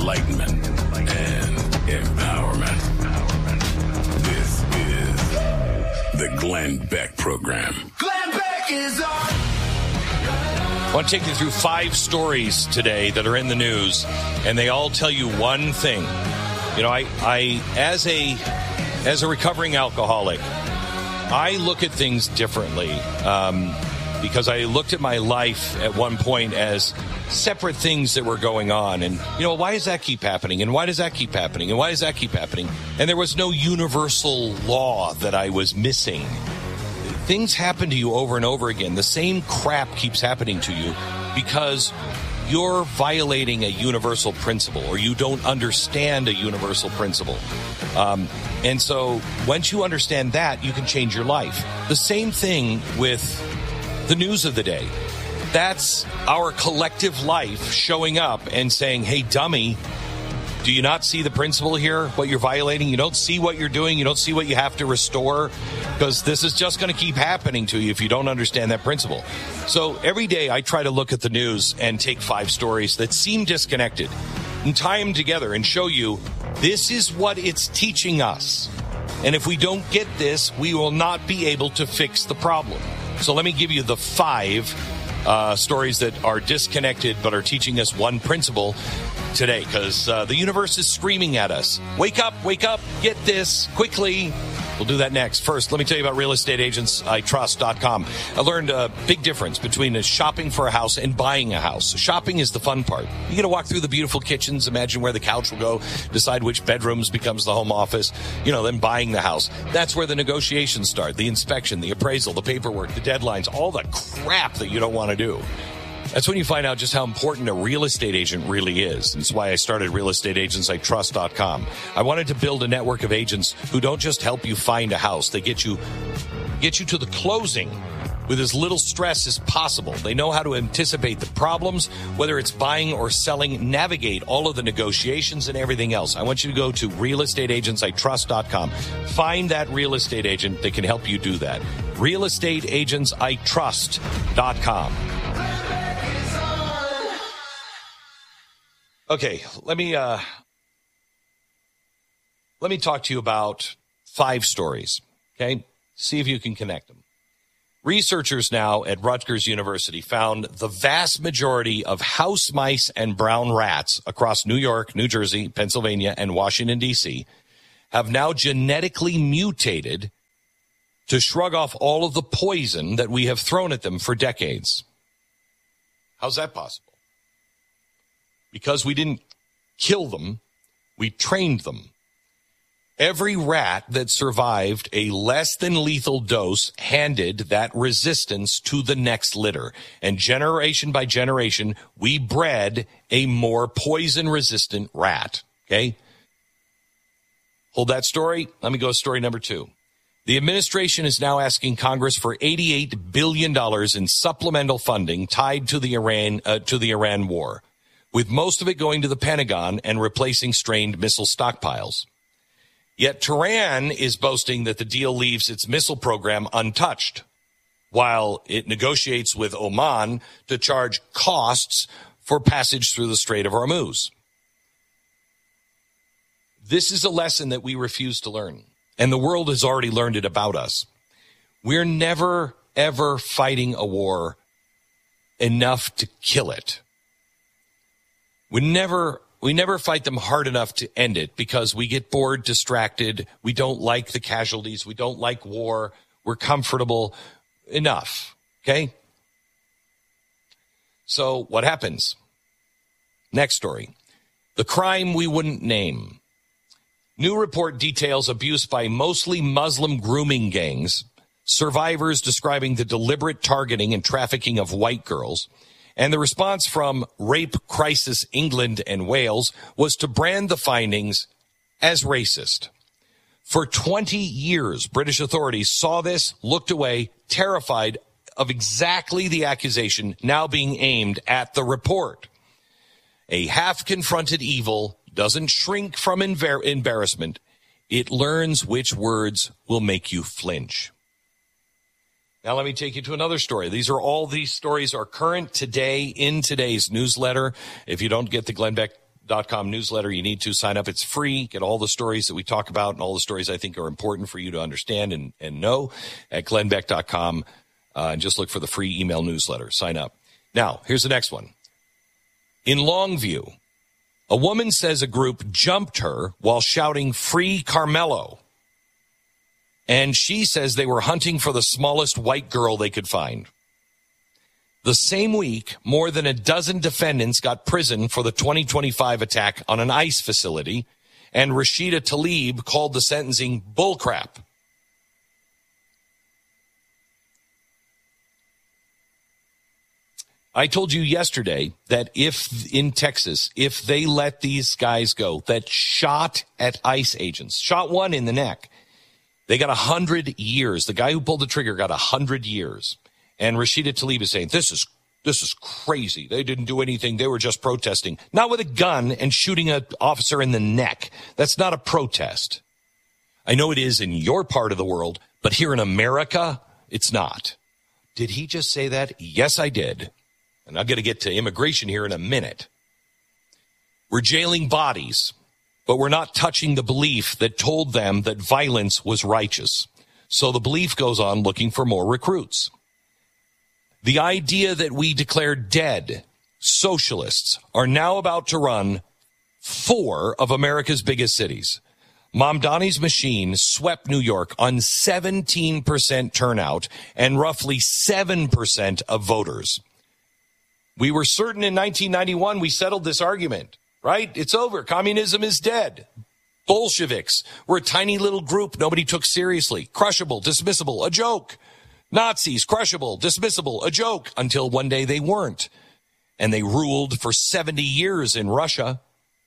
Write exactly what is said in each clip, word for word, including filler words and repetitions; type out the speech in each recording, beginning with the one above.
enlightenment and empowerment. This is the Glenn Beck Program. Glenn Beck is on. I want to take you through five stories today that are in the news, and they all tell you one thing. You know, I, I as a as a recovering alcoholic, I look at things differently um, because I looked at my life at one point as separate things that were going on. And, you know, why does that keep happening? And why does that keep happening? And why does that keep happening? And there was no universal law that I was missing. Things happen to you over and over again. The same crap keeps happening to you because you're violating a universal principle, or you don't understand a universal principle. Um, and so once you understand that, you can change your life. The same thing with the news of the day. That's our collective life showing up and saying, hey, dummy, do you not see the principle here, what you're violating? You don't see what you're doing. You don't see what you have to restore, because this is just going to keep happening to you if you don't understand that principle. So every day I try to look at the news and take five stories that seem disconnected and tie them together and show you this is what it's teaching us. And if we don't get this, we will not be able to fix the problem. So let me give you the five uh, stories that are disconnected but are teaching us one principle today, because uh, the universe is screaming at us. Wake up, wake up, get this quickly. We'll do that next. First, let me tell you about real estate agents I trust dot com. I learned a big difference between shopping for a house and buying a house. Shopping is the fun part. You get to walk through the beautiful kitchens, imagine where the couch will go, decide which bedrooms becomes the home office, you know, then buying the house. That's where the negotiations start, the inspection, the appraisal, the paperwork, the deadlines, all the crap that you don't want to do. That's when you find out just how important a real estate agent really is. That's why I started real estate agents I trust dot com. I wanted to build a network of agents who don't just help you find a house. They get you, get you to the closing with as little stress as possible. They know how to anticipate the problems, whether it's buying or selling, navigate all of the negotiations and everything else. I want you to go to real estate agents I trust dot com. Find that real estate agent that can help you do that. real estate agents I trust dot com. Okay, let me uh, let me talk to you about five stories, okay? See if you can connect them. Researchers now at Rutgers University found the vast majority of house mice and brown rats across New York, New Jersey, Pennsylvania, and Washington, D C have now genetically mutated to shrug off all of the poison that we have thrown at them for decades. How's that possible? Because we didn't kill them, we trained them. Every rat that survived a less than lethal dose handed that resistance to the next litter. And generation by generation, we bred a more poison-resistant rat. Okay? Hold that story. Let me go to story number two. The administration is now asking Congress for eighty-eight billion dollars in supplemental funding tied to the Iran uh, to the Iran war, with most of it going to the Pentagon and replacing strained missile stockpiles. Yet Tehran is boasting that the deal leaves its missile program untouched, while it negotiates with Oman to charge costs for passage through the Strait of Hormuz. This is a lesson that we refuse to learn, and the world has already learned it about us. We're never, ever fighting a war enough to kill it. We never, we never fight them hard enough to end it because we get bored, distracted. We don't like the casualties. We don't like war. We're comfortable enough. Okay? So what happens? Next story. The crime we wouldn't name. New report details abuse by mostly Muslim grooming gangs, survivors describing the deliberate targeting and trafficking of white girls. And the response from Rape Crisis England and Wales was to brand the findings as racist. For twenty years, British authorities saw this, looked away, terrified of exactly the accusation now being aimed at the report. A half-confronted evil doesn't shrink from embar- embarrassment. It learns which words will make you flinch. Now let me take you to another story. These are all these stories are current today in today's newsletter. If you don't get the Glenn Beck dot com newsletter. You need to sign up. It's free. Get all the stories that we talk about and all the stories I think are important for you to understand and, and know at glenn beck dot com. Uh, and just look for the free email newsletter. Sign up. Now, here's the next one. In Longview, a woman says a group jumped her while shouting "Free Carmelo." And she says they were hunting for the smallest white girl they could find. The same week, more than a dozen defendants got prison for the twenty twenty-five attack on an ICE facility, and Rashida Tlaib called the sentencing bullcrap. I told you yesterday that if in Texas, if they let these guys go that shot at ICE agents, shot one in the neck, they got a hundred years. The guy who pulled the trigger got a hundred years. And Rashida Tlaib is saying, this is, this is crazy. They didn't do anything. They were just protesting. Not with a gun and shooting an officer in the neck. That's not a protest. I know it is in your part of the world, but here in America, it's not. Did he just say that? Yes, I did. And I'm going to get to immigration here in a minute. We're jailing bodies, but we're not touching the belief that told them that violence was righteous. So the belief goes on looking for more recruits. The idea that we declare dead socialists are now about to run four of America's biggest cities. Mamdani's machine swept New York on seventeen percent turnout and roughly seven percent of voters. We were certain in nineteen ninety-one we settled this argument, right? It's over. Communism is dead. Bolsheviks were a tiny little group nobody took seriously. Crushable, dismissible, a joke. Nazis, crushable, dismissible, a joke, until one day they weren't. And they ruled for seventy years in Russia.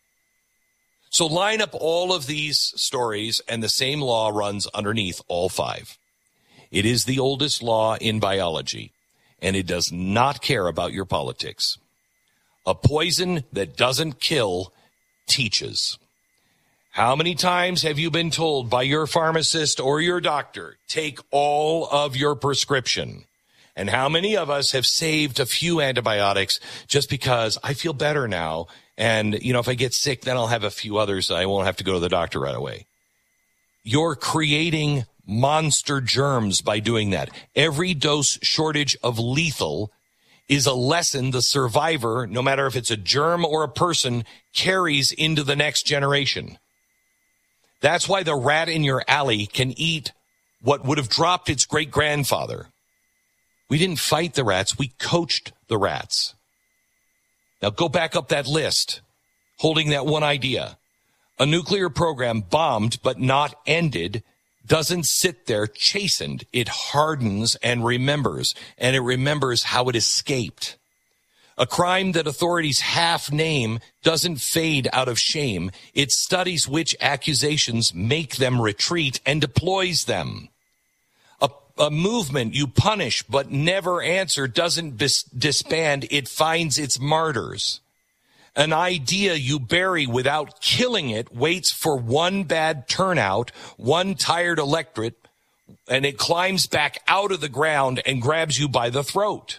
So line up all of these stories, and the same law runs underneath all five. It is the oldest law in biology. And it does not care about your politics. A poison that doesn't kill teaches. How many times have you been told by your pharmacist or your doctor, take all of your prescription? And how many of us have saved a few antibiotics just because I feel better now? And, you know, if I get sick, then I'll have a few others. I won't have to go to the doctor right away. You're creating monster germs by doing that. Every dose shortage of lethal is a lesson the survivor, no matter if it's a germ or a person, carries into the next generation. That's why the rat in your alley can eat what would have dropped its great-grandfather. We didn't fight the rats. We coached the rats. Now go back up that list, holding that one idea. A nuclear program bombed but not ended doesn't sit there chastened. It hardens and remembers, and it remembers how it escaped. A crime that authorities half name doesn't fade out of shame. It studies which accusations make them retreat and deploys them. A, a movement you punish but never answer doesn't bis- disband. It finds its martyrs. An idea you bury without killing it waits for one bad turnout, one tired electorate, and it climbs back out of the ground and grabs you by the throat.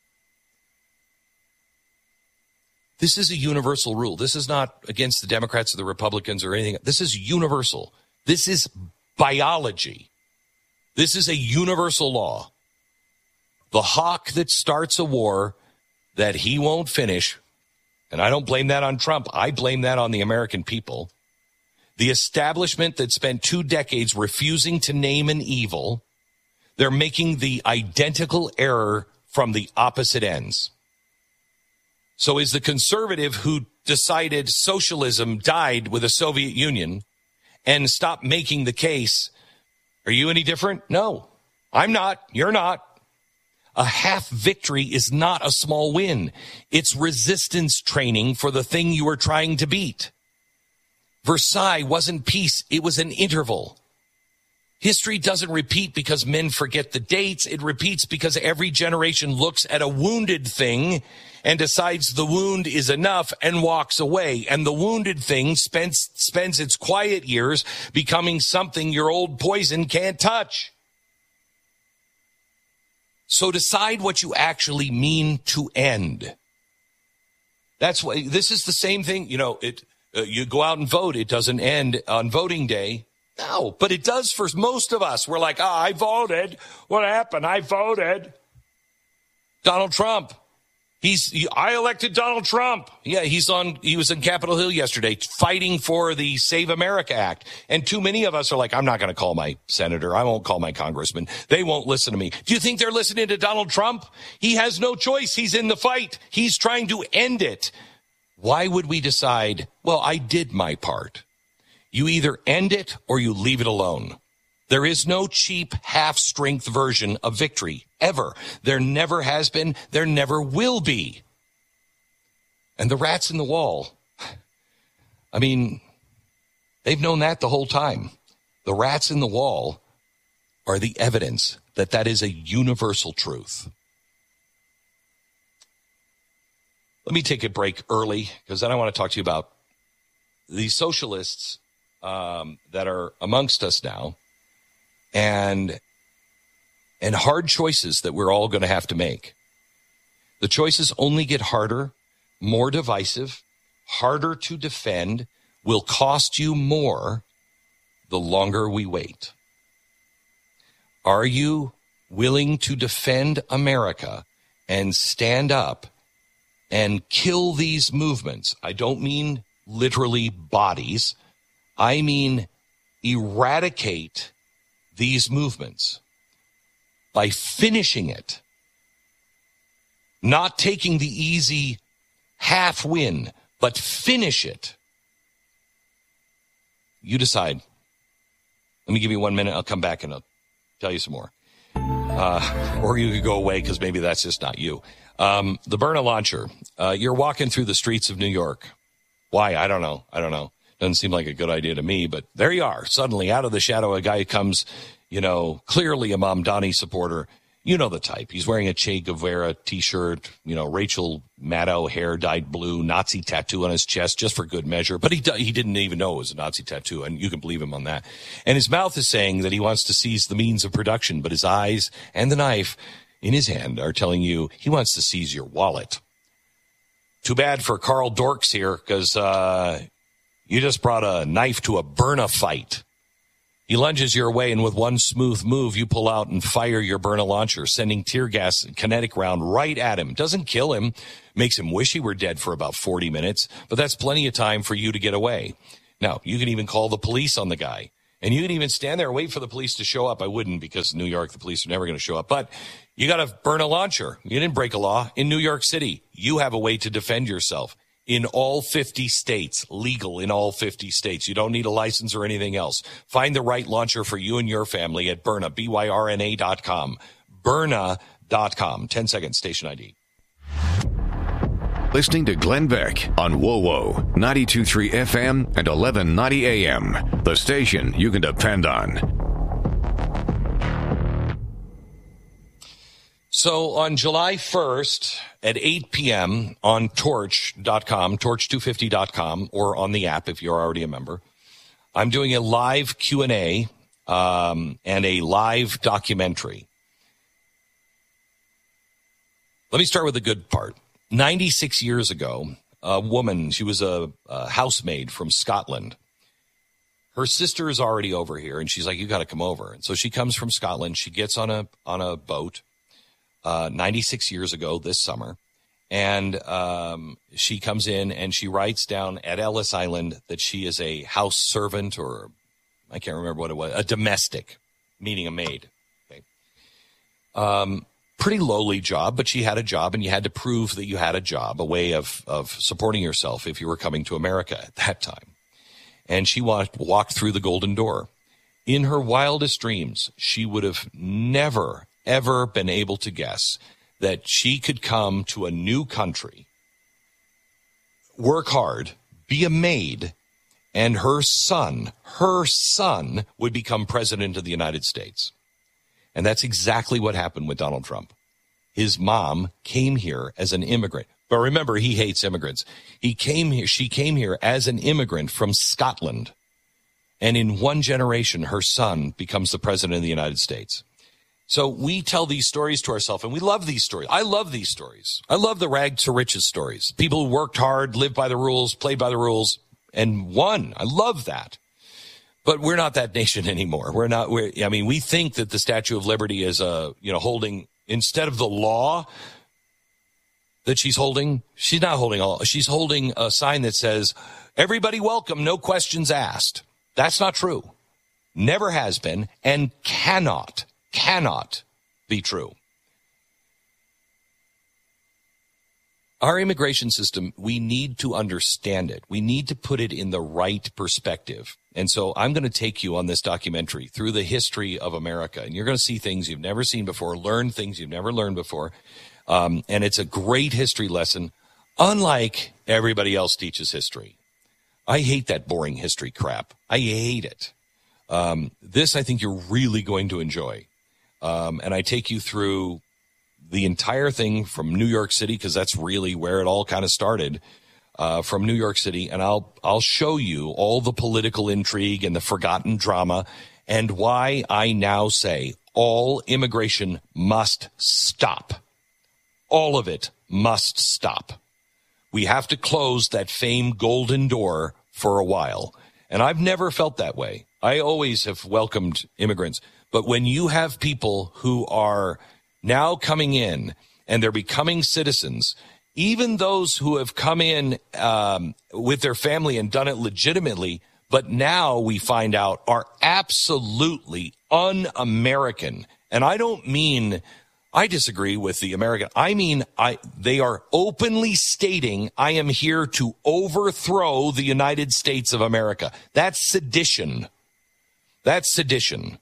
This is a universal rule. This is not against the Democrats or the Republicans or anything. This is universal. This is biology. This is a universal law. The hawk that starts a war that he won't finish, and I don't blame that on Trump. I blame that on the American people. The establishment that spent two decades refusing to name an evil, they're making the identical error from the opposite ends. So is the conservative who decided socialism died with the Soviet Union and stopped making the case, are you any different? No, I'm not. You're not. A half victory is not a small win. It's resistance training for the thing you are trying to beat. Versailles wasn't peace. It was an interval. History doesn't repeat because men forget the dates. It repeats because every generation looks at a wounded thing and decides the wound is enough and walks away. And the wounded thing spends, spends its quiet years becoming something your old poison can't touch. So decide what you actually mean to end. That's why this is the same thing. You know, it. Uh, you go out and vote. It doesn't end on voting day. No, but it does for most of us. We're like, oh, I voted. What happened? I voted. Donald Trump. He's. He, I elected Donald Trump. Yeah, he's on. He was in Capitol Hill yesterday fighting for the Save America Act. And too many of us are like, I'm not going to call my senator. I won't call my congressman. They won't listen to me. Do you think they're listening to Donald Trump? He has no choice. He's in the fight. He's trying to end it. Why would we decide, well, I did my part? You either end it or you leave it alone. There is no cheap half-strength version of victory, ever. There never has been. There never will be. And the rats in the wall, I mean, they've known that the whole time. The rats in the wall are the evidence that that is a universal truth. Let me take a break early because then I want to talk to you about the socialists um, that are amongst us now and and hard choices that we're all going to have to make. The choices only get harder, more divisive, harder to defend, will cost you more the longer we wait. Are you willing to defend America and stand up and kill these movements? I don't mean literally bodies. I mean eradicate these movements by finishing it, not taking the easy half win, but finish it. You decide. Let me give you one minute. I'll come back and I'll tell you some more. Uh, or you could go away because maybe that's just not you. Um, the Byrna launcher. Uh, you're walking through the streets of New York. Why? I don't know. I don't know. Doesn't seem like a good idea to me, but there you are. Suddenly, out of the shadow, a guy comes, you know, clearly a Mamdani supporter. You know the type. He's wearing a Che Guevara T-shirt, you know, Rachel Maddow hair dyed blue, Nazi tattoo on his chest just for good measure. But he he didn't even know it was a Nazi tattoo, and you can believe him on that. And his mouth is saying that he wants to seize the means of production, but his eyes and the knife in his hand are telling you he wants to seize your wallet. Too bad for Carl Dorks here, because uh, you just brought a knife to a Byrna fight. He lunges your way, and with one smooth move, you pull out and fire your Byrna launcher, sending tear gas and kinetic round right at him. Doesn't kill him, makes him wish he were dead for about forty minutes, but that's plenty of time for you to get away. Now, you can even call the police on the guy, and you can even stand there and wait for the police to show up. I wouldn't, because in New York, the police are never going to show up, but you got a Byrna launcher. You didn't break a law. In New York City, you have a way to defend yourself. In all fifty states, legal in all fifty states. You don't need a license or anything else. Find the right launcher for you and your family at Byrna, B Y R N A dot com. Byrna dot com. ten seconds, station I D. Listening to Glenn Beck on W O W O, ninety-two point three F M and eleven ninety A M. The station you can depend on. So on July first at eight p.m. on torch dot com, torch two fifty dot com, or on the app if you're already a member, I'm doing a live Q and A um, and a live documentary. Let me start with the good part. ninety-six years ago, a woman, she was a, a housemaid from Scotland. Her sister is already over here, and she's like, you got to come over. And so she comes from Scotland. She gets on a on a boat. Uh, ninety-six years ago this summer. And um, she comes in and she writes down at Ellis Island that she is a house servant, or I can't remember what it was, a domestic, meaning a maid. Okay. Um, pretty lowly job, but she had a job, and you had to prove that you had a job, a way of, of supporting yourself if you were coming to America at that time. And she walked, walked through the golden door. In her wildest dreams, she would have never ever been able to guess that she could come to a new country, work hard, be a maid, and her son, her son would become president of the United States. And that's exactly what happened with Donald Trump. His mom came here as an immigrant. But remember, he hates immigrants. He came here, she came here as an immigrant from Scotland. And in one generation, her son becomes the president of the United States. So we tell these stories to ourselves, and we love these stories. I love these stories. I love the rag to riches stories. People who worked hard, lived by the rules, played by the rules, and won. I love that. But we're not that nation anymore. We're not. We're, I mean, we think that the Statue of Liberty is a, you know, holding, instead of the law that she's holding, she's not holding all. She's holding a sign that says, "Everybody welcome, no questions asked." That's not true. Never has been, and cannot. Cannot be true. Our immigration system, we need to understand it. We need to put it in the right perspective. And so I'm going to take you on this documentary through the history of America. And you're going to see things you've never seen before, learn things you've never learned before. Um, and it's a great history lesson, unlike everybody else teaches history. I hate that boring history crap. I hate it. Um, this I think you're really going to enjoy. Um, and I take you through the entire thing from New York City, because that's really where it all kind of started, uh, from New York City. And I'll I'll show you all the political intrigue and the forgotten drama and why I now say all immigration must stop. All of it must stop. We have to close that famed golden door for a while. And I've never felt that way. I always have welcomed immigrants. But when you have people who are now coming in and they're becoming citizens, even those who have come in um, with their family and done it legitimately, but now we find out are absolutely un-American. And I don't mean, I disagree with the American. I mean, I they are openly stating, I am here to overthrow the United States of America. That's sedition. That's sedition.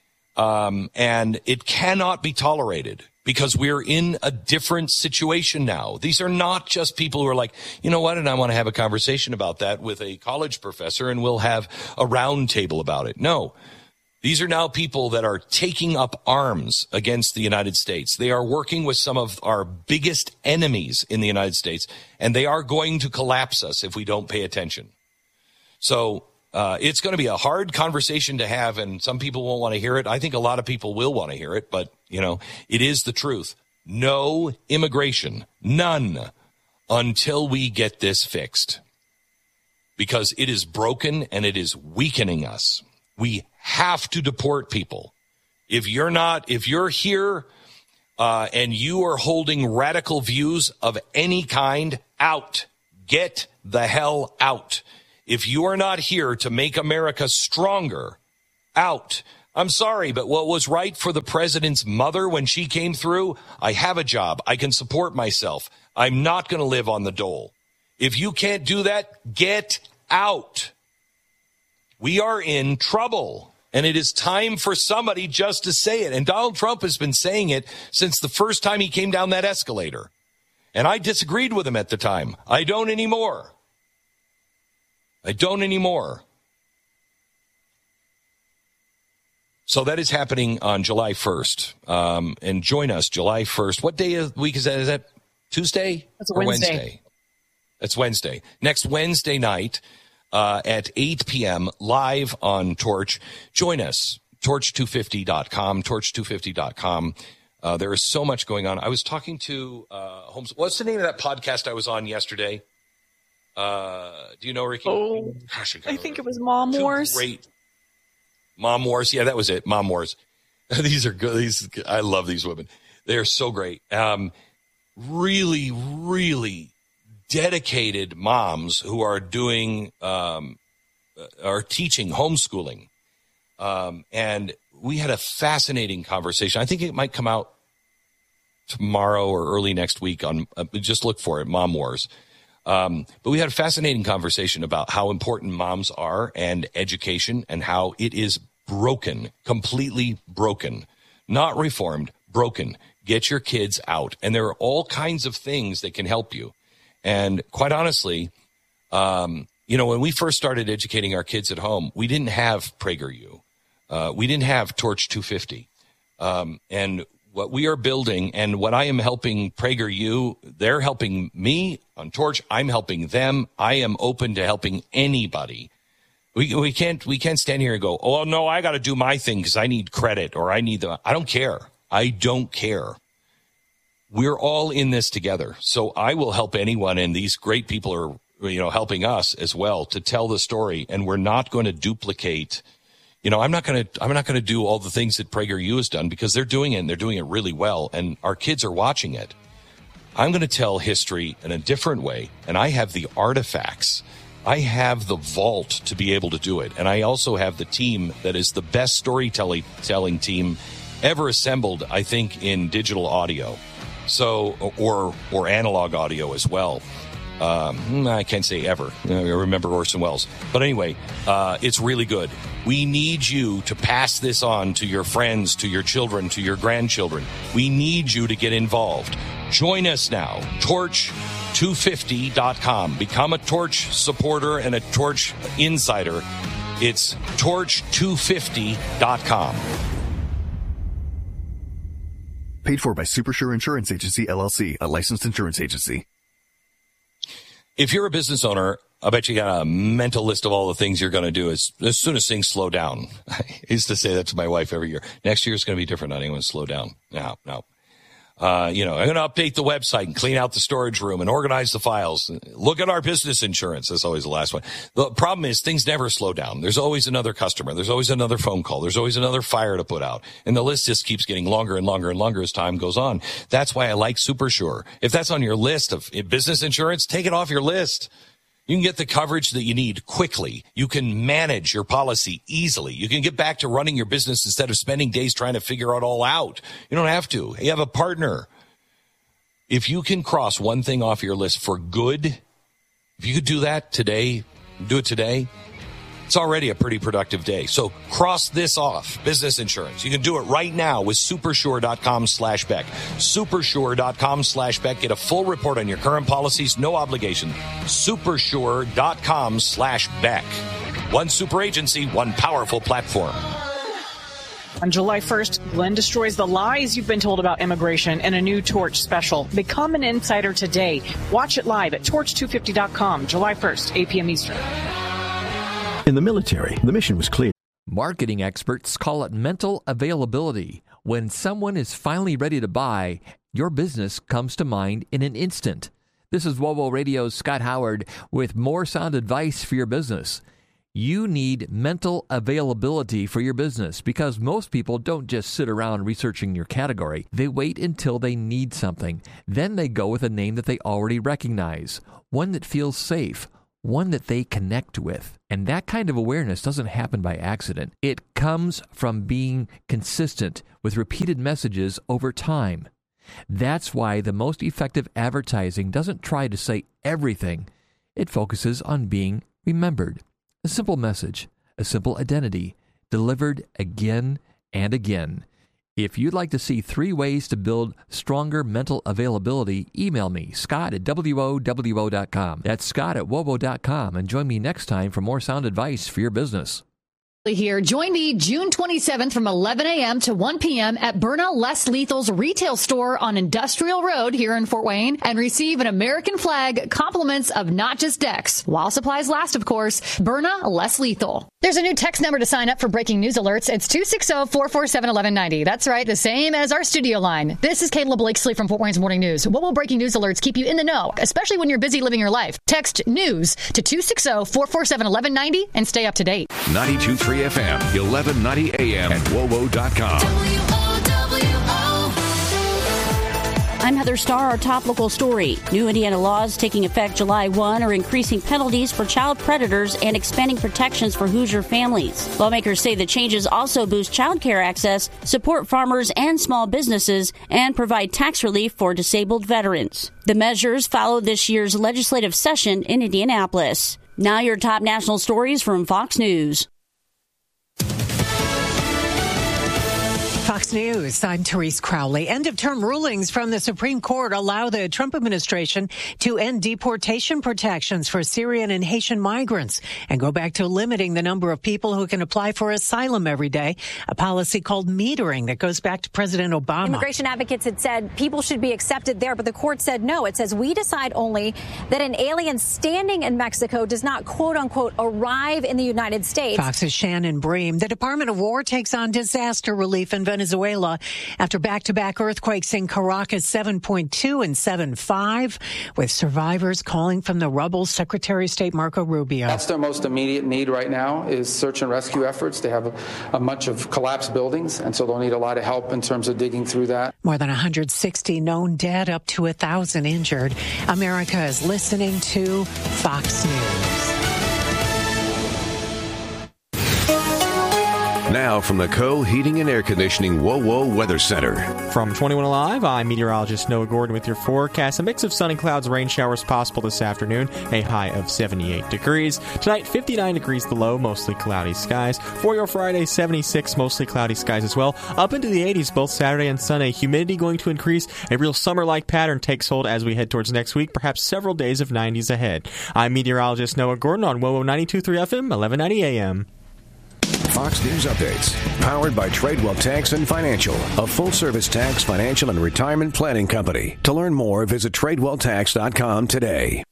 Um, and it cannot be tolerated because we're in a different situation now. These are not just people who are like, you know what, and I want to have a conversation about that with a college professor and we'll have a round table about it. No, these are now people that are taking up arms against the United States. They are working with some of our biggest enemies in the United States, and they are going to collapse us if we don't pay attention. So Uh, it's going to be a hard conversation to have, and some people won't want to hear it. I think a lot of people will want to hear it, but, you know, it is the truth. No immigration, none, until we get this fixed. Because it is broken and it is weakening us. We have to deport people. If you're not, if you're here uh, and you are holding radical views of any kind, out. Get the hell out. If you are not here to make America stronger, out. I'm sorry, but what was right for the president's mother when she came through? I have a job. I can support myself. I'm not going to live on the dole. If you can't do that, get out. We are in trouble, and it is time for somebody just to say it. And Donald Trump has been saying it since the first time he came down that escalator. And I disagreed with him at the time. I don't anymore. I don't anymore. So that is happening on July first. Um, and join us July first. What day of the week is that? Is that Tuesday? That's a or Wednesday. Wednesday? That's Wednesday. Next Wednesday night uh, at eight p.m. live on Torch. Join us. torch two fifty dot com. torch two fifty dot com. Uh, there is so much going on. I was talking to uh, Holmes. What's the name of that podcast I was on yesterday? Uh, do you know, Ricky? Oh, Gosh, I, I think it was Mom Wars. Great. Mom Wars. Yeah, that was it. Mom Wars. These are good. These, I love these women. They are so great. Um, really, really dedicated moms who are doing, um, are teaching homeschooling. Um, and we had a fascinating conversation. I think it might come out tomorrow or early next week on, uh, just look for it, Mom Wars. Um, but we had a fascinating conversation about how important moms are and education and how it is broken, completely broken, not reformed, broken. Get your kids out. And there are all kinds of things that can help you. And quite honestly, um, you know, when we first started educating our kids at home, we didn't have PragerU. Uh, we didn't have Torch two fifty. Um, and what we are building and what I am helping PragerU, they're helping me on Torch. I'm helping them. I am open to helping anybody. We we can't we can't stand here and go, oh, no, I got to do my thing because I need credit or I need the. I don't care. I don't care. We're all in this together. So I will help anyone, and these great people are, you know, helping us as well to tell the story. And we're not going to duplicate, you know, I'm not going to, I'm not going to do all the things that PragerU has done, because they're doing it and they're doing it really well. And our kids are watching it. I'm going to tell history in a different way. And I have the artifacts. I have the vault to be able to do it. And I also have the team that is the best storytelling telling team ever assembled, I think, in digital audio. So, or, or analog audio as well. Um, I can't say ever. I remember Orson Welles. But anyway, uh, it's really good. We need you to pass this on to your friends, to your children, to your grandchildren. We need you to get involved. Join us now. torch two fifty dot com. Become a Torch supporter and a Torch insider. It's torch two fifty dot com. Paid for by Supersure Insurance Agency, L L C, a licensed insurance agency. If you're a business owner, I bet you got a mental list of all the things you're going to do as, as soon as things slow down. I used to say that to my wife every year. Next year is going to be different. I ain't going to slow down. No, no. Uh, you know, I'm going to update the website and clean out the storage room and organize the files. Look at our business insurance. That's always the last one. The problem is things never slow down. There's always another customer. There's always another phone call. There's always another fire to put out. And the list just keeps getting longer and longer and longer as time goes on. That's why I like Supersure. If that's on your list of business insurance, take it off your list. You can get the coverage that you need quickly. You can manage your policy easily. You can get back to running your business instead of spending days trying to figure it all out. You don't have to. You have a partner. If you can cross one thing off your list for good, if you could do that today, do it today, it's already a pretty productive day. So cross this off, business insurance. You can do it right now with supersure.com slash Beck. Supersure.com slash Beck. Get a full report on your current policies, no obligation. Supersure.com slash Beck. One super agency, one powerful platform. On July first, Glenn destroys the lies you've been told about immigration in a new Torch special. Become an insider today. Watch it live at torch two fifty dot com, July first, eight p.m. Eastern. In the military, the mission was clear. Marketing experts call it mental availability. When someone is finally ready to buy, your business comes to mind in an instant. This is WOWO Radio's Scott Howard with more sound advice for your business. You need mental availability for your business because most people don't just sit around researching your category. They wait until they need something. Then they go with a name that they already recognize, one that feels safe, one that they connect with. And that kind of awareness doesn't happen by accident. It comes from being consistent with repeated messages over time. That's why the most effective advertising doesn't try to say everything. It focuses on being remembered. A simple message, a simple identity, delivered again and again. If you'd like to see three ways to build stronger mental availability, email me, Scott at W O W O dot com. That's Scott at W O W O dot com, and join me next time for more sound advice for your business. Here. Join me June twenty-seventh from eleven a.m. to one p.m. at Byrna Less Lethal's retail store on Industrial Road here in Fort Wayne and receive an American flag, compliments of not just decks. While supplies last, of course. Byrna Less Lethal. There's a new text number to sign up for breaking news alerts. It's two six zero, four four seven, one one nine zero. That's right, the same as our studio line. This is Kayla Blakesley from Fort Wayne's Morning News. What will breaking news alerts keep you in the know, especially when you're busy living your life? Text news to two six zero, four four seven, one one nine zero and stay up to date. ninety-two point three F M, eleven ninety A M at W O W O dot com. I'm Heather Starr. Our top local story. New Indiana laws taking effect July first are increasing penalties for child predators and expanding protections for Hoosier families. Lawmakers say the changes also boost child care access, support farmers and small businesses, and provide tax relief for disabled veterans. The measures follow this year's legislative session in Indianapolis. Now your top national stories from Fox News. Fox News, I'm Therese Crowley. End-of-term rulings from the Supreme Court allow the Trump administration to end deportation protections for Syrian and Haitian migrants and go back to limiting the number of people who can apply for asylum every day, a policy called metering that goes back to President Obama. Immigration advocates had said people should be accepted there, but the court said no. It says we decide only that an alien standing in Mexico does not, quote-unquote, arrive in the United States. Fox's Shannon Bream. The Department of War takes on disaster relief in Venezuela. Venezuela after back-to-back earthquakes in Caracas, seven point two and seven point five, with survivors calling from the rubble. Secretary of State Marco Rubio. That's their most immediate need right now is search and rescue efforts. They have a, a bunch of collapsed buildings, and so they'll need a lot of help in terms of digging through that. More than one hundred sixty known dead, up to one thousand injured. America is listening to Fox News. Now from the Co Heating and Air Conditioning WoWo Weather Center. From twenty-one Alive, I'm meteorologist Noah Gordon with your forecast. A mix of sunny clouds, rain showers possible this afternoon. A high of seventy-eight degrees. Tonight, fifty-nine degrees the low, mostly cloudy skies. For your Friday, seventy-six, mostly cloudy skies as well. Up into the eighties both Saturday and Sunday. Humidity going to increase. A real summer-like pattern takes hold as we head towards next week. Perhaps several days of nineties ahead. I'm meteorologist Noah Gordon on WoWo ninety-two point three F M, eleven ninety A M. Fox News Updates, powered by Tradewell Tax and Financial, a full-service tax, financial, and retirement planning company. To learn more, visit tradewell tax dot com today.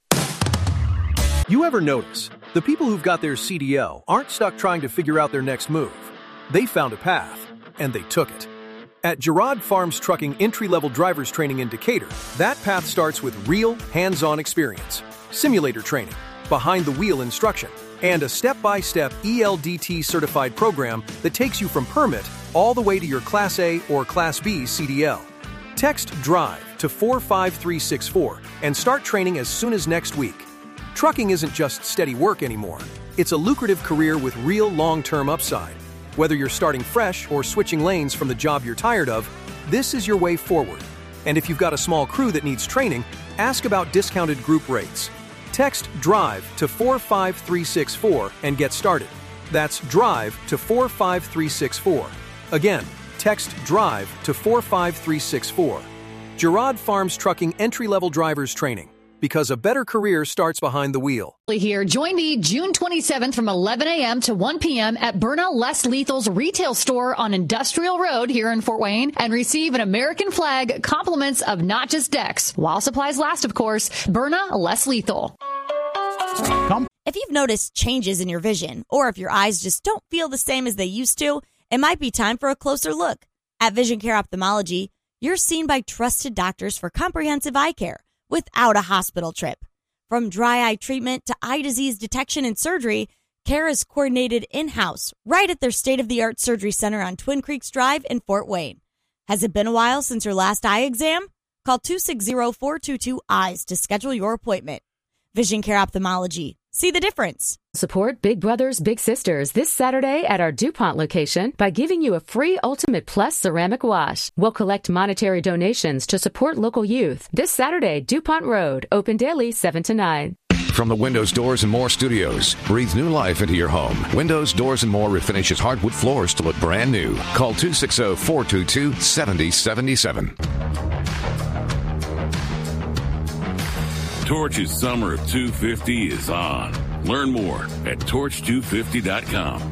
You ever notice the people who've got their C D L aren't stuck trying to figure out their next move? They found a path, and they took it. At Girard Farms Trucking entry-level driver's training in Decatur, that path starts with real, hands-on experience, simulator training, behind-the-wheel instruction, and a step-by-step E L D T-certified program that takes you from permit all the way to your Class A or Class B C D L. Text DRIVE to four five three six four and start training as soon as next week. Trucking isn't just steady work anymore. It's a lucrative career with real long-term upside. Whether you're starting fresh or switching lanes from the job you're tired of, this is your way forward. And if you've got a small crew that needs training, ask about discounted group rates. Text DRIVE to four five three six four and get started. That's DRIVE to four five three six four. Again, text DRIVE to four five three six four. Girard Farms Trucking entry-level drivers training. Because a better career starts behind the wheel. Here, join me June twenty-seventh from eleven a.m. to one p.m. at Burnell Less Lethal's retail store on Industrial Road here in Fort Wayne and receive an American flag, compliments of not just decks. While supplies last, of course. Burnell Less Lethal. If you've noticed changes in your vision, or if your eyes just don't feel the same as they used to, it might be time for a closer look. At Vision Care Ophthalmology, you're seen by trusted doctors for comprehensive eye care without a hospital trip. From dry eye treatment to eye disease detection and surgery, care is coordinated in-house right at their state-of-the-art surgery center on Twin Creeks Drive in Fort Wayne. Has it been a while since your last eye exam? Call two six zero, four two two, EYES to schedule your appointment. Vision Care Ophthalmology. See the difference. Support Big Brothers Big Sisters this Saturday at our DuPont location by giving you a free Ultimate Plus ceramic wash. We'll collect monetary donations to support local youth. This Saturday, DuPont Road, open daily seven to nine. From the Windows, Doors, and More studios, breathe new life into your home. Windows, Doors, and More refinishes hardwood floors to look brand new. Call two six zero, four two two, seven zero seven seven. Torch's Summer of two fifty is on. Learn more at torch two fifty dot com.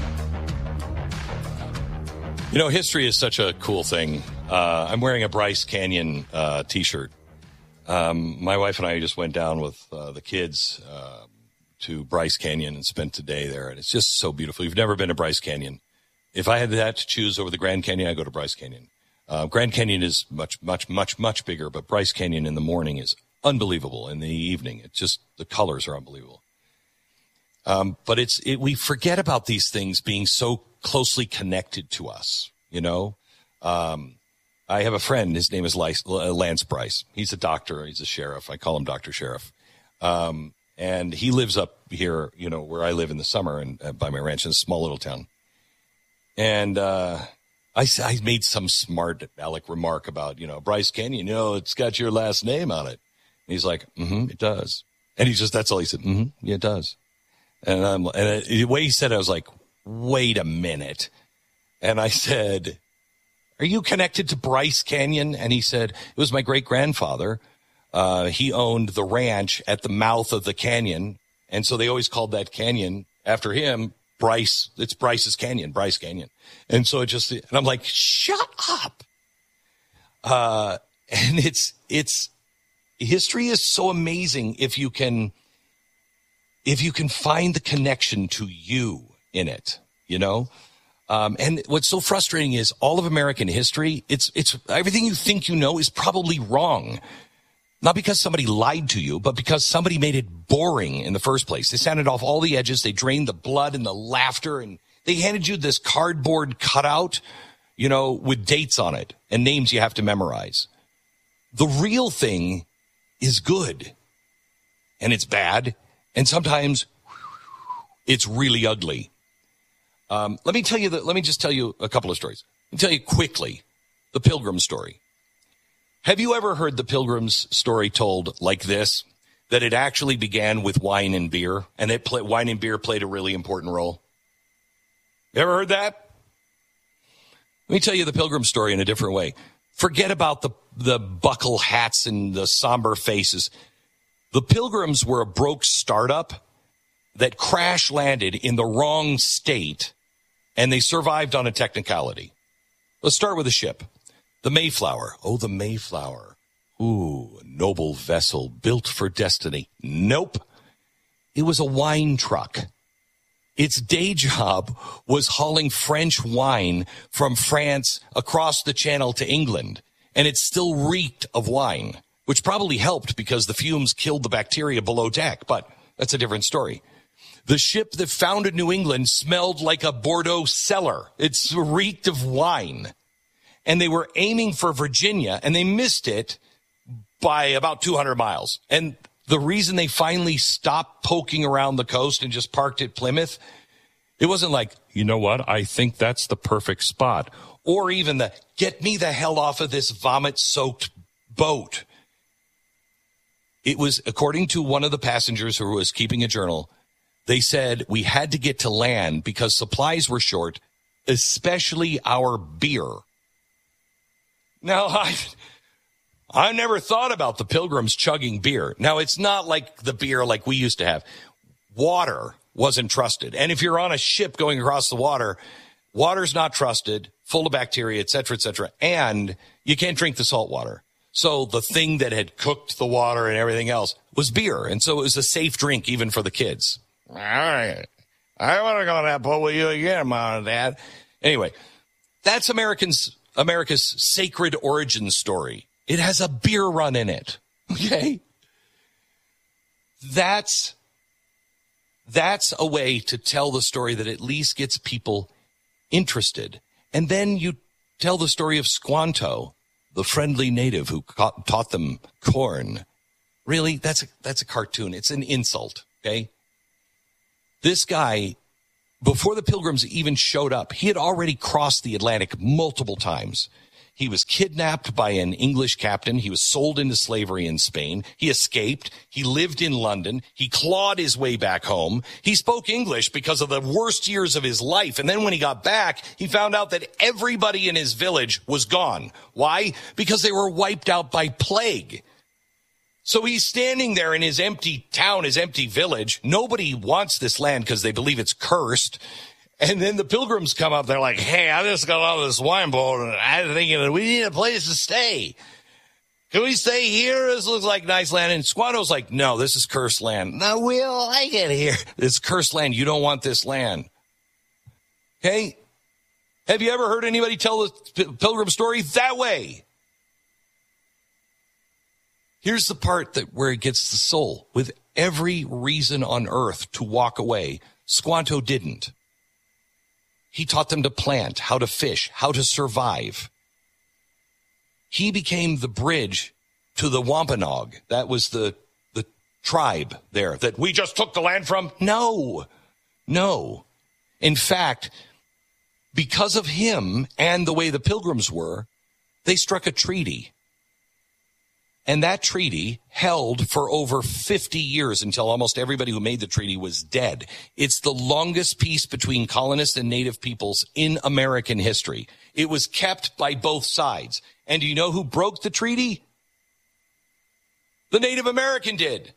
You know, history is such a cool thing. Uh, I'm wearing a Bryce Canyon uh, T-shirt. Um, my wife and I just went down with uh, the kids uh, to Bryce Canyon and spent a day there, and it's just so beautiful. You've never been to Bryce Canyon. If I had that to choose over the Grand Canyon, I'd go to Bryce Canyon. Uh, Grand Canyon is much, much, much, much bigger, but Bryce Canyon in the morning is unbelievable. In the evening, it's just, the colors are unbelievable. Um, but it's, it, we forget about these things being so closely connected to us, you know? Um, I have a friend, his name is Lance Bryce. He's a doctor, he's a sheriff. I call him Doctor Sheriff. Um, and he lives up here, you know, where I live in the summer and uh, by my ranch in a small little town. And, uh, I, I made some smart aleck remark about, you know, Bryce Canyon, you know, it's got your last name on it. And he's like, mm-hmm, it does. And he's just, that's all he said. Mm-hmm, yeah, it does. And I'm, and the way he said it, I was like, wait a minute. And I said, are you connected to Bryce Canyon? And he said, it was my great grandfather. Uh, he owned the ranch at the mouth of the canyon. And so they always called that canyon after him, Bryce. It's Bryce's Canyon, Bryce Canyon. And so it just, and I'm like, shut up. Uh, and it's, it's, history is so amazing if you can, if you can find the connection to you in it, you know? Um, and what's so frustrating is all of American history, it's it's everything you think you know is probably wrong. Not because somebody lied to you, but because somebody made it boring in the first place. They sanded off all the edges. They drained the blood and the laughter, and they handed you this cardboard cutout, you know, with dates on it and names you have to memorize. The real thing is good, and it's bad, and sometimes it's really ugly. Um, let me tell you that. Let me just tell you a couple of stories. Let me tell you quickly the Pilgrim story. Have you ever heard the Pilgrim's story told like this? That it actually began with wine and beer, and it play, wine and beer played a really important role. You ever heard that? Let me tell you the Pilgrim story in a different way. Forget about the the buckle hats and the somber faces. The Pilgrims were a broke startup that crash landed in the wrong state, and they survived on a technicality. Let's start with a ship. The Mayflower. Oh, the Mayflower. Ooh, a noble vessel built for destiny. Nope. It was a wine truck. Its day job was hauling French wine from France across the channel to England, and it still reeked of wine, which probably helped because the fumes killed the bacteria below deck, but that's a different story. The ship that founded New England smelled like a Bordeaux cellar. It reeked of wine. And they were aiming for Virginia, and they missed it by about two hundred miles. And the reason they finally stopped poking around the coast and just parked at Plymouth, it wasn't like, you know what, I think that's the perfect spot. Or even the, get me the hell off of this vomit-soaked boat. It was, according to one of the passengers who was keeping a journal, they said we had to get to land because supplies were short, especially our beer. Now, I, I never thought about the Pilgrims chugging beer. Now, it's not like the beer like we used to have. Water wasn't trusted. And if you're on a ship going across the water, water's not trusted, full of bacteria, et cetera, et cetera. And you can't drink the salt water. So the thing that had cooked the water and everything else was beer. And so it was a safe drink even for the kids. All right. I want to go on that boat with you again, Mom and Dad. Anyway, that's Americans... America's sacred origin story. It has a beer run in it. Okay? That's, that's a way to tell the story that at least gets people interested. And then you tell the story of Squanto, the friendly native who ca- taught them corn. Really? That's a, that's a cartoon. It's an insult. Okay? This guy, before the Pilgrims even showed up, he had already crossed the Atlantic multiple times. He was kidnapped by an English captain. He was sold into slavery in Spain. He escaped. He lived in London. He clawed his way back home. He spoke English because of the worst years of his life. And then when he got back, he found out that everybody in his village was gone. Why? Because they were wiped out by plague. So he's standing there in his empty town, his empty village. Nobody wants this land because they believe it's cursed. And then the Pilgrims come up. They're like, hey, I just got out of this wine boat, and I'm thinking we need a place to stay. Can we stay here? This looks like nice land. And Squanto's like, no, this is cursed land. No, we don't like it here. It's cursed land. You don't want this land. Okay? Have you ever heard anybody tell the Pilgrim story that way? Here's the part that where it gets the soul. With every reason on earth to walk away, Squanto didn't. He taught them to plant, how to fish, how to survive. He became the bridge to the Wampanoag. That was the, the tribe there that we just took the land from. No, no. In fact, because of him and the way the Pilgrims were, they struck a treaty. And that treaty held for over fifty years until almost everybody who made the treaty was dead. It's the longest peace between colonists and native peoples in American history. It was kept by both sides. And do you know who broke the treaty? The Native American did.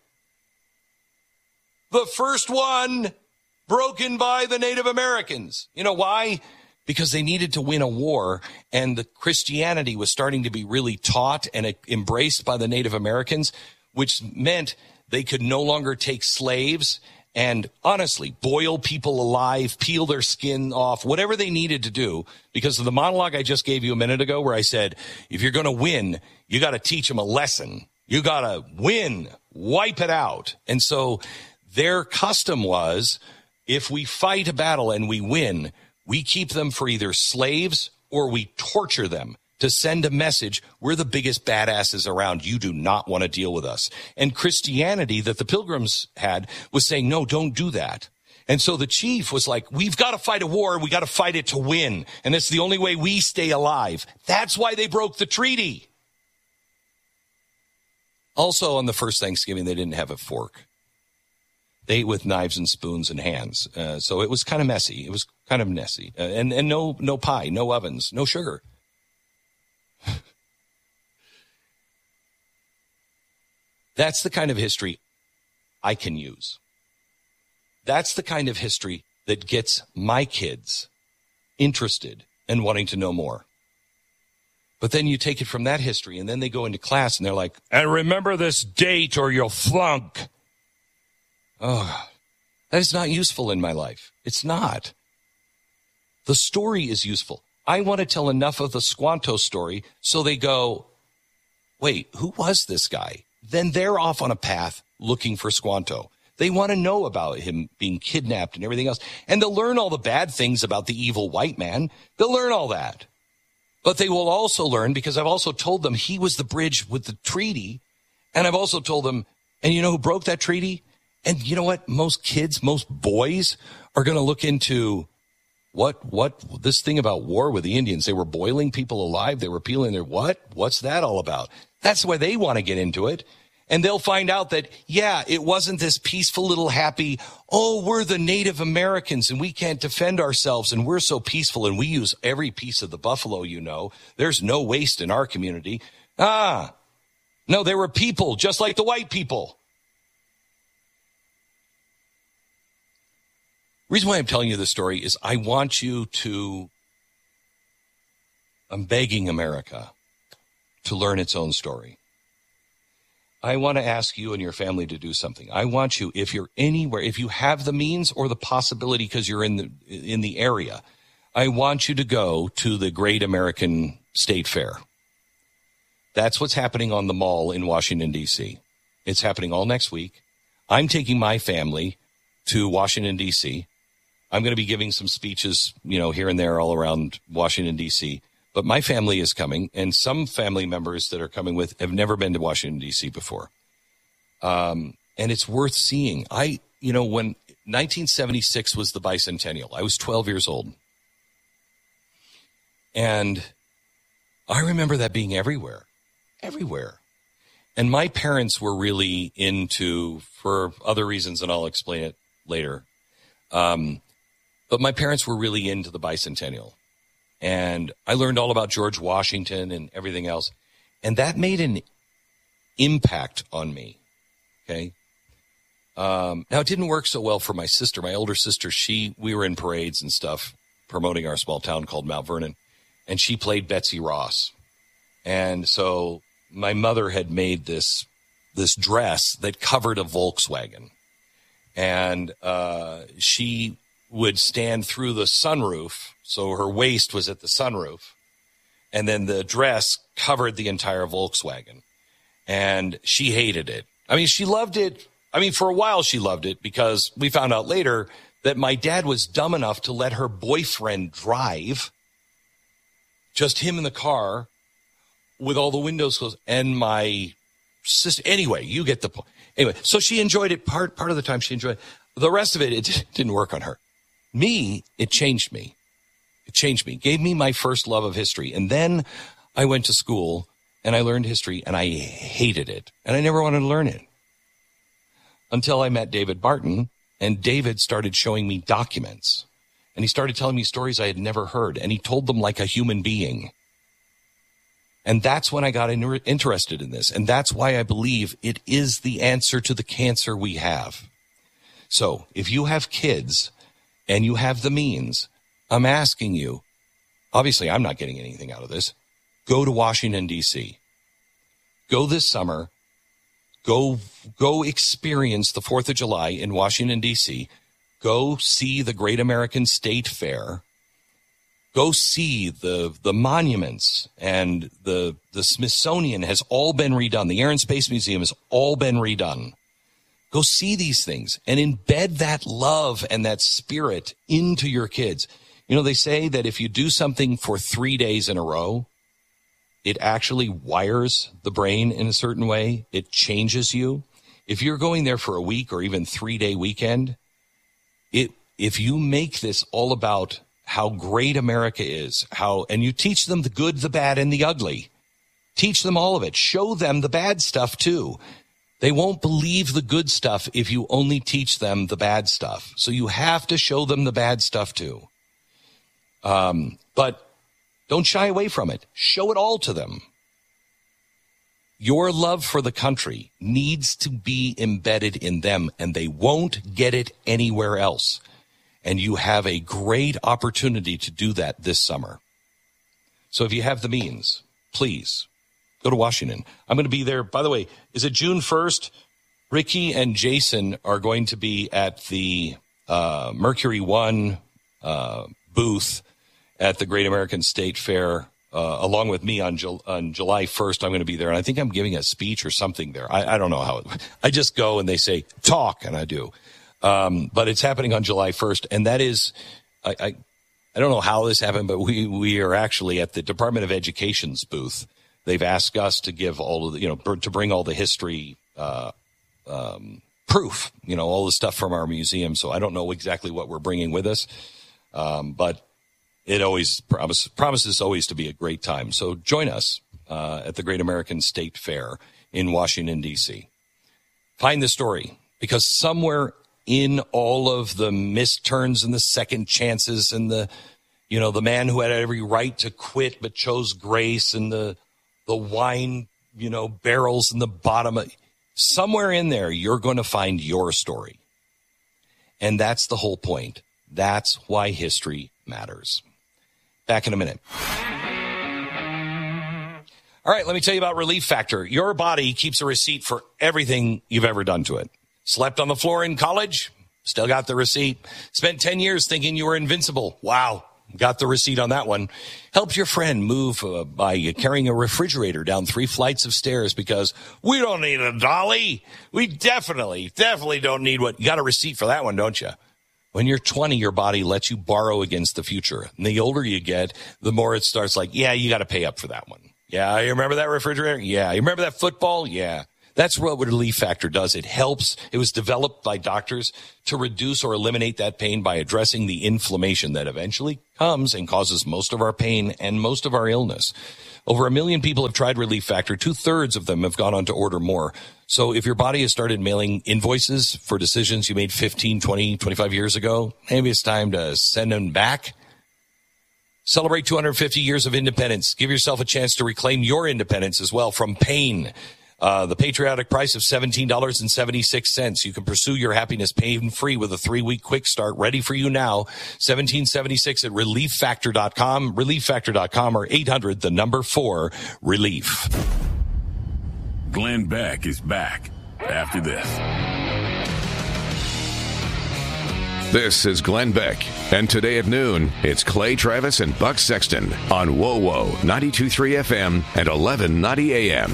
The first one broken by the Native Americans. You know why? Because they needed to win a war, and the Christianity was starting to be really taught and embraced by the Native Americans, which meant they could no longer take slaves, and honestly boil people alive, peel their skin off, whatever they needed to do, because of the monologue I just gave you a minute ago where I said, if you're going to win, you got to teach them a lesson. You got to win, wipe it out. And so their custom was, if we fight a battle and we win, we keep them for either slaves or we torture them to send a message, we're the biggest badasses around. You do not want to deal with us. And Christianity that the Pilgrims had was saying, no, don't do that. And so the chief was like, we've got to fight a war. We got to fight it to win. And it's the only way we stay alive. That's why they broke the treaty. Also, on the first Thanksgiving, they didn't have a fork. They ate with knives and spoons and hands. Uh, so it was kind of messy. It was kind of messy. Uh, and, and no, no pie, no ovens, no sugar. That's the kind of history I can use. That's the kind of history that gets my kids interested and wanting to know more. But then you take it from that history, and then they go into class, and they're like, and remember this date or you'll flunk. Oh, that is not useful in my life. It's not. The story is useful. I want to tell enough of the Squanto story so they go, wait, who was this guy? Then they're off on a path looking for Squanto. They want to know about him being kidnapped and everything else. And they'll learn all the bad things about the evil white man. They'll learn all that. But they will also learn, because I've also told them he was the bridge with the treaty. And I've also told them, and you know who broke that treaty? And you know what? Most kids, most boys are going to look into what, what, this thing about war with the Indians. They were boiling people alive. They were peeling their, what? What's that all about? That's why they want to get into it. And they'll find out that, yeah, it wasn't this peaceful little happy, oh, we're the Native Americans and we can't defend ourselves and we're so peaceful and we use every piece of the buffalo, you know. There's no waste in our community. Ah, no, they were people just like the white people. The reason why I'm telling you this story is I want you to, I'm begging America to learn its own story. I want to ask you and your family to do something. I want you, if you're anywhere, if you have the means or the possibility because you're in the in the area, I want you to go to the Great American State Fair. That's what's happening on the Mall in Washington, D C. It's happening all next week. I'm taking my family to Washington, D C. I'm going to be giving some speeches, you know, here and there all around Washington, D C. But my family is coming, and some family members that are coming with have never been to Washington, D C before. Um, and it's worth seeing. I, you know, when nineteen seventy-six was the bicentennial, I was twelve years old. And I remember that being everywhere, everywhere. And my parents were really into, for other reasons, and I'll explain it later. Um, but my parents were really into the bicentennial. And I learned all about George Washington and everything else. And that made an impact on me. Okay. Um, now it didn't work so well for my sister, my older sister. She, we were in parades and stuff promoting our small town called Mount Vernon, and she played Betsy Ross. And so my mother had made this, this dress that covered a Volkswagen. And, uh, she would stand through the sunroof. So her waist was at the sunroof, and then the dress covered the entire Volkswagen, and she hated it. I mean, she loved it. I mean, for a while she loved it because we found out later that my dad was dumb enough to let her boyfriend drive, just him in the car with all the windows closed, and my sister. Anyway, you get the point. Anyway, so she enjoyed it. Part, part of the time she enjoyed it. The rest of it, it didn't work on her. Me, it changed me. It changed me, gave me my first love of history. And then I went to school and I learned history and I hated it. And I never wanted to learn it until I met David Barton, and David started showing me documents, and he started telling me stories I had never heard, and he told them like a human being. And that's when I got in- interested in this. And that's why I believe it is the answer to the cancer we have. So if you have kids and you have the means, I'm asking you, obviously I'm not getting anything out of this. Go to Washington, D C. Go this summer. Go, go experience the fourth of July in Washington, D C. Go see the Great American State Fair. Go see the the monuments, and the the Smithsonian has all been redone. The Air and Space Museum has all been redone. Go see these things and embed that love and that spirit into your kids. You know, they say that if you do something for three days in a row, it actually wires the brain in a certain way. It changes you. If you're going there for a week or even three-day weekend, it if you make this all about how great America is, how, and you teach them the good, the bad, and the ugly. Teach them all of it. Show them the bad stuff too. They won't believe the good stuff if you only teach them the bad stuff. So you have to show them the bad stuff too. Um, but don't shy away from it. Show it all to them. Your love for the country needs to be embedded in them, and they won't get it anywhere else. And you have a great opportunity to do that this summer. So if you have the means, please go to Washington. I'm going to be there. By the way, is it June first? Ricky and Jason are going to be at the uh, Mercury One uh, booth at the Great American State Fair, uh, along with me on, Ju- on July first. I'm going to be there. And I think I'm giving a speech or something there. I, I don't know how. It, I just go and they say, talk, and I do. Um, but it's happening on July first. And that is, I, I, I don't know how this happened, but we, we are actually at the Department of Education's booth. They've asked us to give all of the, you know, to bring all the history, uh, um, proof, you know, all the stuff from our museum. So I don't know exactly what we're bringing with us. Um, but it always promise, promises always to be a great time. So join us, uh, at the Great American State Fair in Washington, D C. Find the story, because somewhere in all of the missed turns and the second chances and the, you know, the man who had every right to quit but chose grace, and the, the wine, you know, barrels in the bottom of, somewhere in there, you're going to find your story. And that's the whole point. That's why history matters. Back in a minute. All right, let me tell you about Relief Factor. Your body keeps a receipt for everything you've ever done to it. Slept on the floor in college? Still got the receipt. Spent ten years thinking you were invincible? Wow. Got the receipt on that one. Helped your friend move uh, by carrying a refrigerator down three flights of stairs because we don't need a dolly. We definitely, definitely don't need what. You got a receipt for that one, don't you? When you're twenty, your body lets you borrow against the future. And the older you get, the more it starts like, yeah, you got to pay up for that one. Yeah, you remember that refrigerator? Yeah. You remember that football? Yeah. That's what Relief Factor does. It helps. It was developed by doctors to reduce or eliminate that pain by addressing the inflammation that eventually comes and causes most of our pain and most of our illness. Over a million people have tried Relief Factor. Two-thirds of them have gone on to order more. So if your body has started mailing invoices for decisions you made fifteen, twenty, twenty-five years ago, maybe it's time to send them back. Celebrate two hundred fifty years of independence. Give yourself a chance to reclaim your independence as well from pain. Uh, the patriotic price of seventeen dollars and seventy-six cents. You can pursue your happiness pain-free with a three-week quick start ready for you now. seventeen seventy-six at relief factor dot com, relief factor dot com, or eight hundred, the number four, relief. Glenn Beck is back after this. This is Glenn Beck, and today at noon, it's Clay Travis and Buck Sexton on W O W O ninety-two point three F M and eleven ninety A M.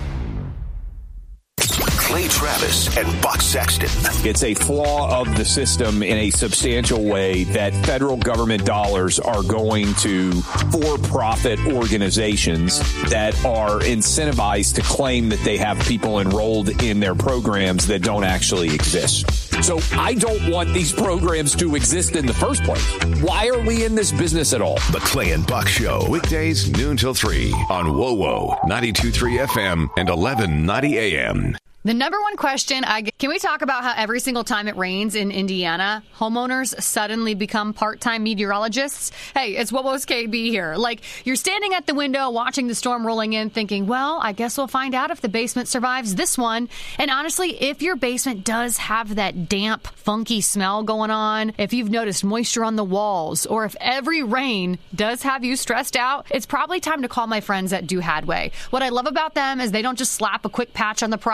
Clay Travis and Buck Sexton. It's a flaw of the system in a substantial way that federal government dollars are going to for-profit organizations that are incentivized to claim that they have people enrolled in their programs that don't actually exist. So I don't want these programs to exist in the first place. Why are we in this business at all? The Clay and Buck Show, weekdays noon till three on W O W O ninety-two point three F M and eleven ninety A M. The number one question I get, can we talk about how every single time it rains in Indiana, homeowners suddenly become part-time meteorologists? Hey, it's W O W O's K B here. Like, you're standing at the window watching the storm rolling in thinking, well, I guess we'll find out if the basement survives this one. And honestly, if your basement does have that damp, funky smell going on, if you've noticed moisture on the walls, or if every rain does have you stressed out, it's probably time to call my friends at Do Hadway. What I love about them is they don't just slap a quick patch on the problem and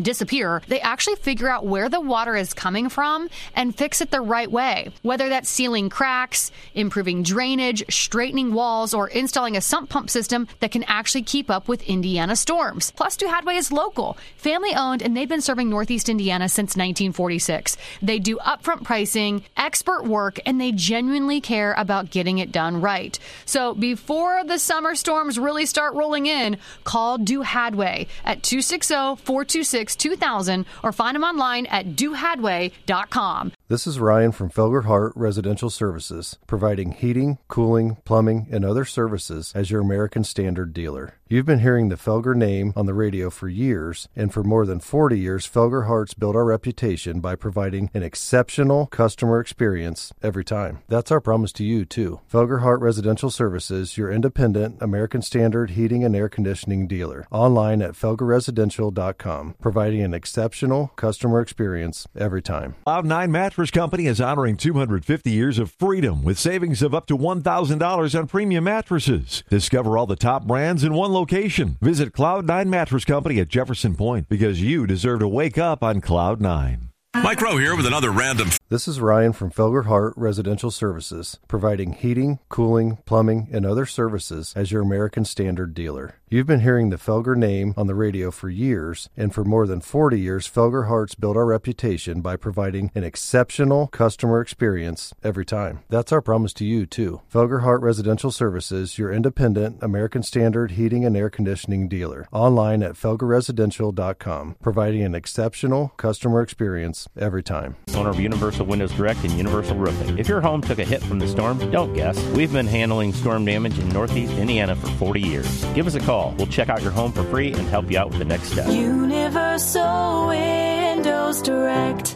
disappear, they actually figure out where the water is coming from and fix it the right way. Whether that's sealing cracks, improving drainage, straightening walls, or installing a sump pump system that can actually keep up with Indiana storms. Plus, Duhadway is local, family-owned, and they've been serving Northeast Indiana since nineteen forty-six. They do upfront pricing, expert work, and they genuinely care about getting it done right. So before the summer storms really start rolling in, call Duhadway at two six zero, four two six, two thousand or find them online at duhadway dot com. This is Ryan from Felger Hart Residential Services, providing heating, cooling, plumbing, and other services as your American Standard dealer. You've been hearing the Felger name on the radio for years, and for more than forty years, Felger Hart's built our reputation by providing an exceptional customer experience every time. That's our promise to you, too. Felger Hart Residential Services, your independent American Standard heating and air conditioning dealer. Online at felger residential dot com, providing an exceptional customer experience every time. Cloud nine Mattress Company is honoring two hundred fifty years of freedom with savings of up to one thousand dollars on premium mattresses. Discover all the top brands in one location. Visit Cloud nine Mattress Company at Jefferson Point because you deserve to wake up on Cloud nine. Mike Rowe here with another random. This is Ryan from Felger Hart Residential Services, providing heating, cooling, plumbing, and other services as your American Standard dealer. You've been hearing the Felger name on the radio for years, and for more than forty years, Felger Hart's built our reputation by providing an exceptional customer experience every time. That's our promise to you, too. Felger Hart Residential Services, your independent American Standard heating and air conditioning dealer. Online at felger residential dot com, providing an exceptional customer experience every time. Owner of Universal Windows Direct and Universal Roofing. If your home took a hit from the storm, don't guess. We've been handling storm damage in Northeast Indiana for forty years. Give us a call. We'll check out your home for free and help you out with the next step. Universal Windows Direct.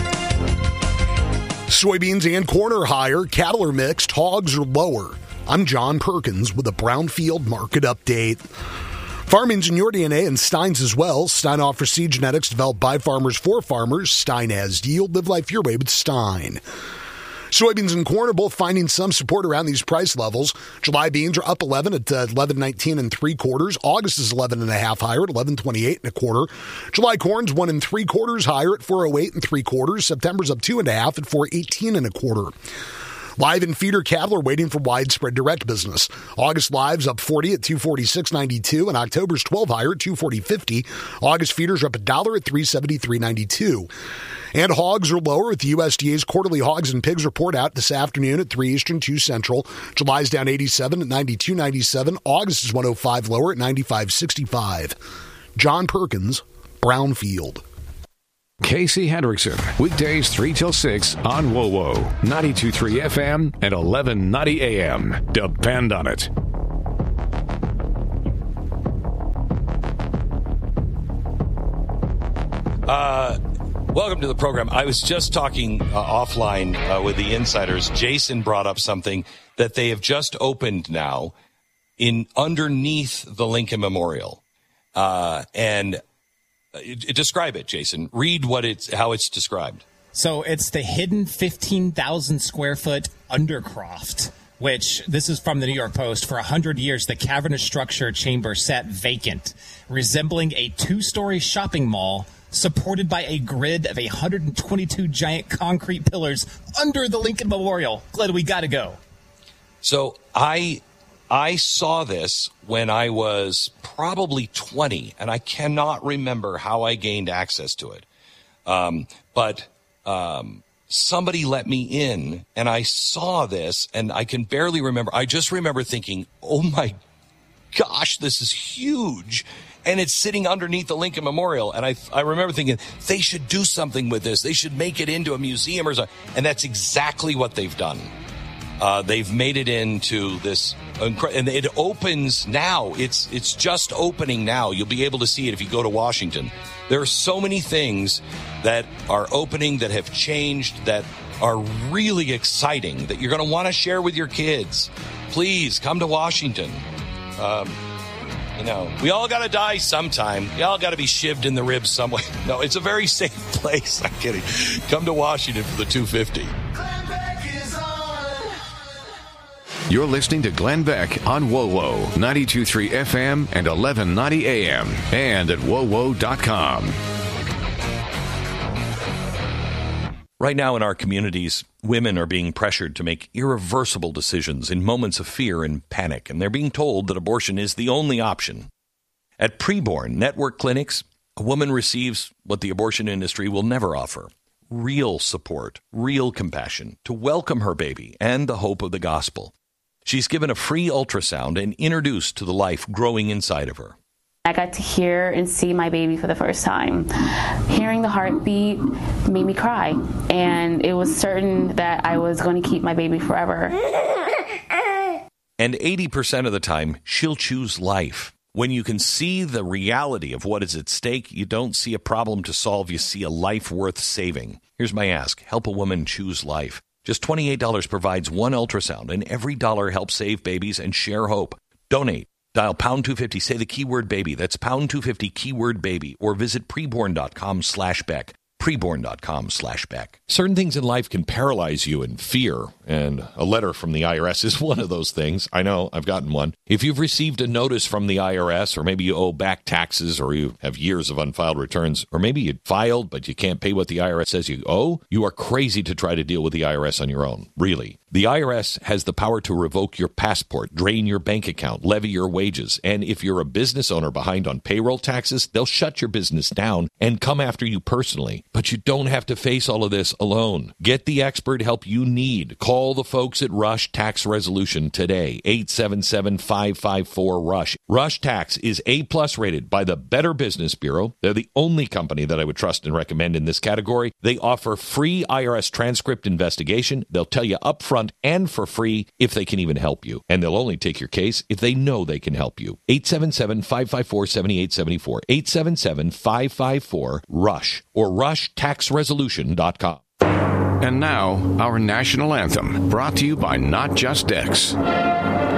Soybeans and corn are higher, cattle are mixed, hogs are lower. I'm John Perkins with a Brownfield Market Update. Farm Ingenuity D N A and Stein's as well. Stein offers seed genetics developed by farmers for farmers. Stein has yield. Live life your way with Stein. Soybeans and corn are both finding some support around these price levels. July beans are up eleven at uh, eleven nineteen and three quarters. August is eleven and a half higher at eleven twenty-eight and a quarter. July corn's one and three quarters higher at four oh eight and three quarters. September's up two and a half at four eighteen and a quarter. Live and feeder cattle are waiting for widespread direct business. August live's up forty at two forty-six ninety-two, and October's twelve higher at two forty fifty. August feeders are up a dollar at three seventy-three ninety-two. And hogs are lower with the U S D A's quarterly hogs and pigs report out this afternoon at three Eastern, two Central. July's down eighty-seven at ninety-two ninety-seven. August is one oh five lower at ninety-five sixty-five. John Perkins, Brownfield. Casey Hendrickson, weekdays three till six on W O W O, ninety-two point three F M and eleven ninety A M. Depend on it. Uh, welcome to the program. I was just talking uh, offline uh, with the insiders. Jason brought up something that they have just opened now in underneath the Lincoln Memorial. Uh, and Describe it, Jason. Read what it's how it's described. So it's the hidden fifteen thousand square foot Undercroft, which this is from the New York Post. For one hundred years, the cavernous structure chamber sat vacant, resembling a two-story shopping mall supported by a grid of one hundred twenty-two giant concrete pillars under the Lincoln Memorial. Glad we got to go. So I... I saw this when I was probably twenty, and I cannot remember how I gained access to it. Um, but um, somebody let me in, and I saw this, and I can barely remember. I just remember thinking, oh, my gosh, this is huge. And it's sitting underneath the Lincoln Memorial. And I, I remember thinking, they should do something with this. They should make it into a museum or something. And that's exactly what they've done. Uh, they've made it into this, and it opens now. It's it's just opening now. You'll be able to see it if you go to Washington. There are so many things that are opening that have changed that are really exciting that you're going to want to share with your kids. Please come to Washington. Um, you know, we all got to die sometime. We all got to be shivved in the ribs somewhere. No, it's a very safe place. I'm kidding. Come to Washington for the two fifty. You're listening to Glenn Beck on W O W O, ninety-two point three F M and eleven ninety A M, and at W O W O dot com. Right now in our communities, women are being pressured to make irreversible decisions in moments of fear and panic, and they're being told that abortion is the only option. At Preborn Network Clinics, a woman receives what the abortion industry will never offer: real support, real compassion, to welcome her baby and the hope of the gospel. She's given a free ultrasound and introduced to the life growing inside of her. I got to hear and see my baby for the first time. Hearing the heartbeat made me cry, and it was certain that I was going to keep my baby forever. And eighty percent of the time, she'll choose life. When you can see the reality of what is at stake, you don't see a problem to solve, you see a life worth saving. Here's my ask: help a woman choose life. Just twenty-eight dollars provides one ultrasound, and every dollar helps save babies and share hope. Donate. Dial pound two fifty, say the keyword baby. That's pound two fifty, keyword baby, or visit preborn.com slash Beck. Preborn.com slash Beck. Certain things in life can paralyze you in fear, and a letter from the I R S is one of those things. I know, I've gotten one. If you've received a notice from the I R S, or maybe you owe back taxes, or you have years of unfiled returns, or maybe you filed but you can't pay what the I R S says you owe, you are crazy to try to deal with the I R S on your own. Really. The I R S has the power to revoke your passport, drain your bank account, levy your wages, and if you're a business owner behind on payroll taxes, they'll shut your business down and come after you personally. But you don't have to face all of this alone. Get the expert help you need. Call the folks at Rush Tax Resolution today, eight seven seven, five five four, RUSH. Rush Tax is A-plus rated by the Better Business Bureau. They're the only company that I would trust and recommend in this category. They offer free I R S transcript investigation. They'll tell you up front and for free if they can even help you. And they'll only take your case if they know they can help you. eight seven seven, five five four, seven eight seven four. eight seven seven, five five four, RUSH or rush tax resolution dot com. And now, our national anthem, brought to you by Not Just Dicks.